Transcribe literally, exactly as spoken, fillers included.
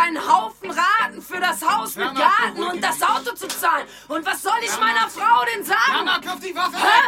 einen Haufen Raten für das Haus mit Garten und das Auto zu zahlen. Und was soll ich meiner Frau denn sagen? Mama, kauf die Waffe! Hä?